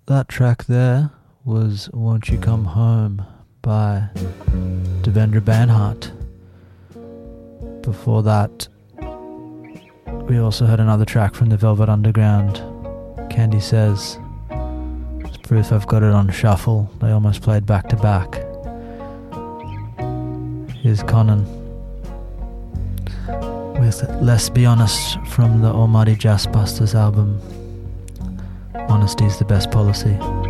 That track there was Won't You Come Home by Devendra Banhart. Before that, we also heard another track from the Velvet Underground, Candy Says. It's proof I've got it on shuffle. They almost played back to back. Here's Conan with Let's Be Honest from the Almighty Jazzbusters album. Honesty's the best policy.